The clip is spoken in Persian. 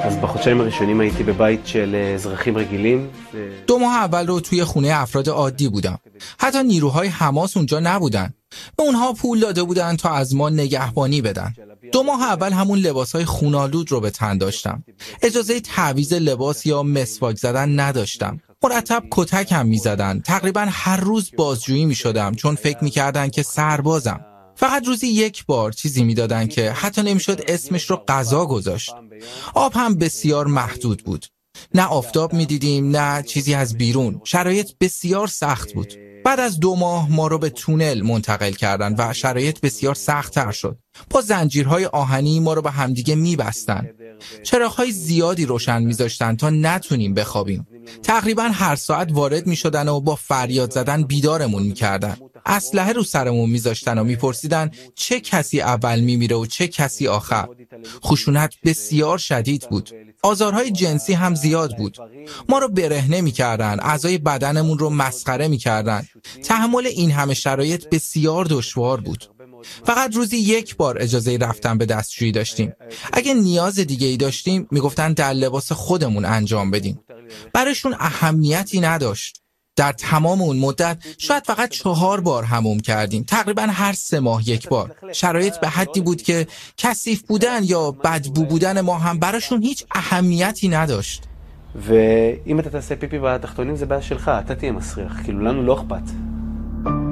אז בחודשיים הראשונים הייתי בבית של אזרחים רגילים. 2 ماه اول رو توی خونه افراد عادی بودم. حتی نیروهای حماس اونجا نبودن. به اونها پول داده بودن تا از ما نگهبانی بدن. 2 ماه اول همون لباسهای خونالود رو به تن داشتم. اجازه تعویض لباس یا مسواک زدن نداشتم. مرتب کتک هم می‌زدن. تقریبا هر روز بازجویی می‌شدم چون فکر می‌کردن که سربازم. فقط روزی 1 بار چیزی میدادن که حتی نمیشد اسمش رو غذا گذاشت. آب هم بسیار محدود بود. نه آفتاب میدیدیم نه چیزی از بیرون. شرایط بسیار سخت بود. بعد از 2 ماه ما رو به تونل منتقل کردن و شرایط بسیار سخت‌تر شد. با زنجیرهای آهنی ما رو به همدیگه میبستن. چراغ‌های زیادی روشن میذاشتن تا نتونیم بخوابیم. تقریبا هر ساعت وارد میشدن و با فریاد زدن بیدارمون میکردن. اسلحه رو سرمون میذاشتن و میپرسیدن چه کسی اول میمیره و چه کسی آخر. خشونت بسیار شدید بود. آزارهای جنسی هم زیاد بود. ما رو برهنه میکردن، اعضای بدنمون رو مسخره میکردن. تحمل این همه شرایط بسیار دشوار بود. فقط روزی 1 بار اجازه رفتن به دستشویی داشتیم. اگه نیاز دیگه ای داشتیم میگفتن در لباس خودمون انجام بدیم. براشون اهمیتی نداشت. در تمام اون مدت شاید فقط 4 بار حموم کردیم. تقریبا هر 3 ماه 1 بار. شرایط به حدی بود که کثیف بودن یا بدبو بودن ما هم براشون هیچ اهمیتی نداشت. ואם אתה תעשה פיפי בתחתונים זה בעיה שלך, אתה תהיה מסריח, כאילו לנו לא אכפת.